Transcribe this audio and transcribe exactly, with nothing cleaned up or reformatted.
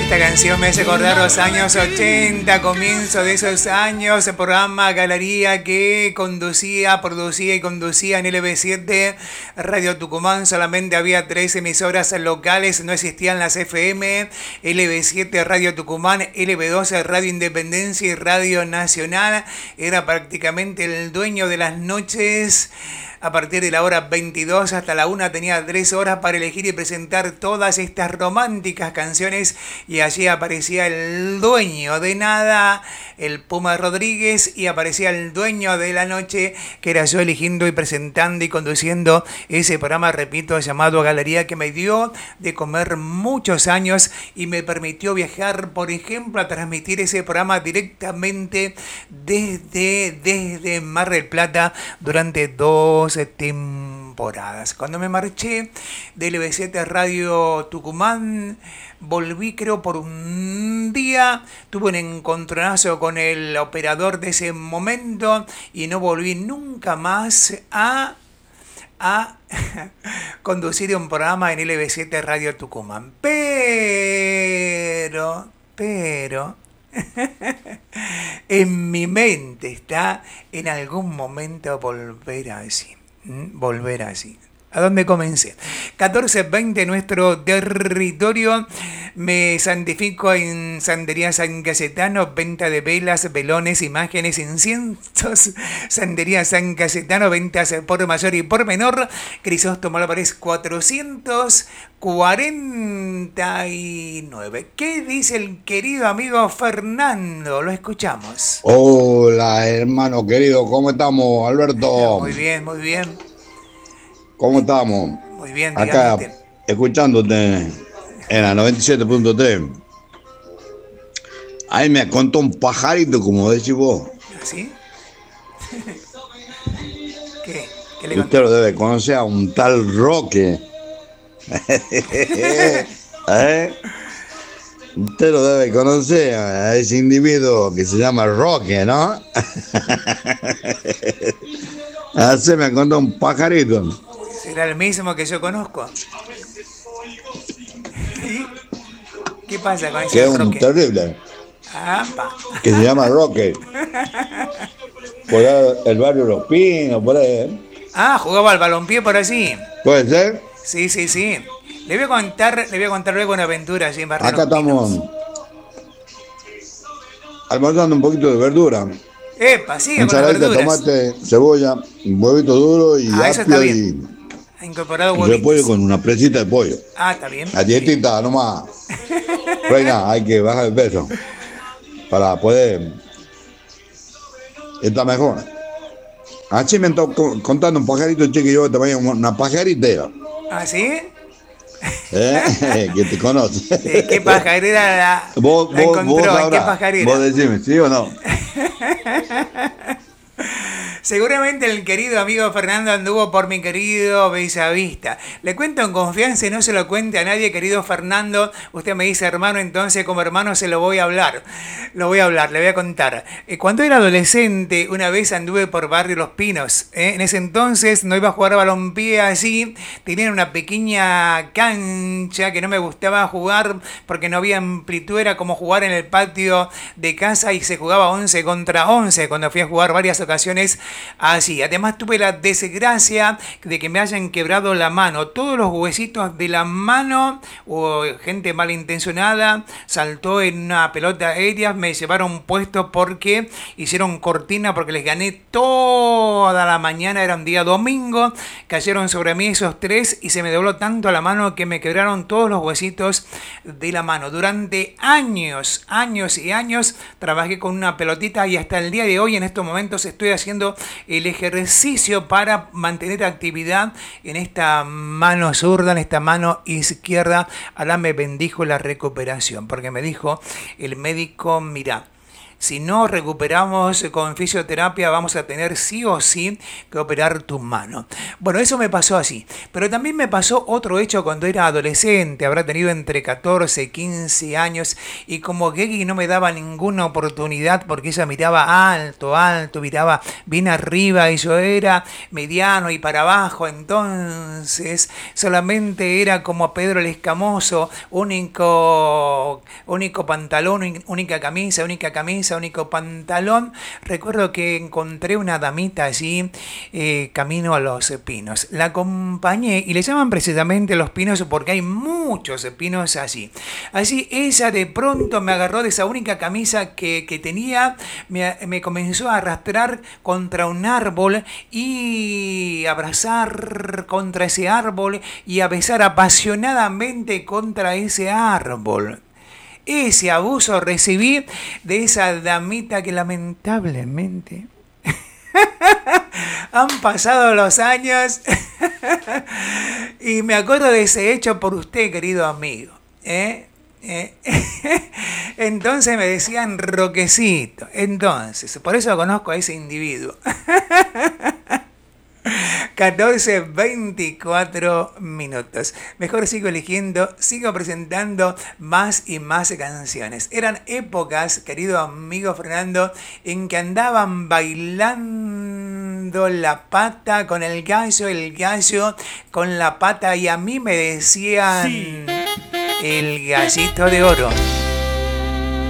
Esta canción me hace acordar los años ochenta, comienzo de esos años, el programa Galería que conducía, producía y conducía en L B siete Radio Tucumán. Solamente había tres emisoras locales, no existían las F M, L B siete Radio Tucumán, L B doce Radio Independencia y Radio Nacional. Era prácticamente el dueño de las noches. A partir de la hora veintidós hasta la una tenía tres horas para elegir y presentar todas estas románticas canciones, y allí aparecía el dueño de nada, el Puma Rodríguez, y aparecía el dueño de la noche, que era yo, eligiendo y presentando y conduciendo ese programa, repito, llamado Galería, que me dio de comer muchos años y me permitió viajar, por ejemplo, a transmitir ese programa directamente desde, desde Mar del Plata durante dos temporadas. Cuando me marché de L B siete Radio Tucumán, volví creo por un día, tuve un encontronazo con el operador de ese momento y no volví nunca más a, a conducir un programa en L B siete Radio Tucumán. Pero, pero... en mi mente está en algún momento volver así. Volver así. ¿A dónde comencé? catorce veinte nuestro territorio. Me santifico en Sandería San Cayetano, venta de velas, velones, imágenes, inciensos. Sandería San Cayetano, ventas por mayor y por menor. Crisóstomo Álvarez cuatrocientos cuarenta y nueve. ¿Qué dice el querido amigo Fernando? Lo escuchamos. Hola, hermano querido, ¿cómo estamos, Alberto? Muy bien, muy bien. ¿Cómo estamos? Muy bien, acá dígame. Escuchándote en la noventa y siete punto tres. Ahí me contó un pajarito, como decís vos. ¿Sí? ¿Qué? ¿Qué le contó? Usted lo debe conocer a un tal Roque. ¿Eh? Usted lo debe conocer a ese individuo que se llama Roque, ¿no? Así me contó un pajarito. ¿Será el mismo que yo conozco? ¿Qué pasa con ese Que es un Roque? terrible. ¡Apa! Que se llama Roque. Por ahí, el barrio Los Pinos, por ahí. Ah, jugaba al balompié por allí. ¿Puede ser? Sí, sí, sí. Le voy a contar, le voy a contar luego una aventura allí en Barrio Acá Los Pinos. estamos almorzando un poquito de verdura. ¡Epa! Sigue con las Ensaladita, verduras. tomate, cebolla, un huevito duro y Ah, eso está apio y, bien. Ha incorporado y repollo huevitos. con una presita de pollo. Ah, está bien. La dietita nomás. Reina, hay que bajar el peso para poder estar mejor. Así me está contando un pajarito chiquillo, te vaya una pajaritera. ¿Ah, sí? ¿Eh? Que te conoce. ¿De qué pajarera la, Vos, la vos, encontró? vos ¿En qué sabrás. pajarera? Vos decime, ¿sí o no? Seguramente el querido amigo Fernando anduvo por mi querido Bellavista. Le cuento en confianza y no se lo cuente a nadie, querido Fernando. Usted me dice hermano, entonces como hermano se lo voy a hablar. Lo voy a hablar, le voy a contar. Eh, cuando era adolescente, una vez anduve por Barrio Los Pinos. ¿eh? En ese entonces no iba a jugar a balompié allí. Tenían una pequeña cancha que no me gustaba jugar porque no había amplitud. Era como jugar en el patio de casa y se jugaba once contra once cuando fui a jugar varias ocasiones así. Además tuve la desgracia de que me hayan quebrado la mano. Todos los huesitos de la mano, o gente malintencionada saltó en una pelota aérea, me llevaron puesto porque hicieron cortina, porque les gané toda la mañana, era un día domingo, cayeron sobre mí esos tres y se me dobló tanto la mano que me quebraron todos los huesitos de la mano. Durante años, años y años trabajé con una pelotita y hasta el día de hoy en estos momentos estoy haciendo el ejercicio para mantener actividad en esta mano zurda, en esta mano izquierda. Alá me bendijo la recuperación, porque me dijo el médico, mira, si no recuperamos con fisioterapia, vamos a tener sí o sí que operar tu mano. Bueno, eso me pasó así. Pero también me pasó otro hecho cuando era adolescente, habrá tenido entre catorce, quince años, y como Gegi no me daba ninguna oportunidad porque ella miraba alto, alto, miraba bien arriba y yo era mediano y para abajo, entonces solamente era como Pedro el Escamoso, único, único pantalón, única camisa, única camisa, único pantalón. Recuerdo que encontré una damita allí, eh, camino a Los Pinos. La acompañé y le llaman precisamente Los Pinos porque hay muchos pinos allí. Allí ella de pronto me agarró de esa única camisa que, que tenía, me, me comenzó a arrastrar contra un árbol y abrazar contra ese árbol y a besar apasionadamente contra ese árbol. Ese abuso recibí de esa damita que lamentablemente han pasado los años y me acuerdo de ese hecho por usted, querido amigo. ¿Eh? ¿Eh? Entonces me decían Roquecito. Entonces, por eso conozco a ese individuo. catorce, veinticuatro minutos. Mejor sigo eligiendo, sigo presentando más y más canciones. Eran épocas, querido amigo Fernando, en que andaban bailando la pata con el gallo, el gallo con la pata, y a mí me decían sí. El gallito de oro.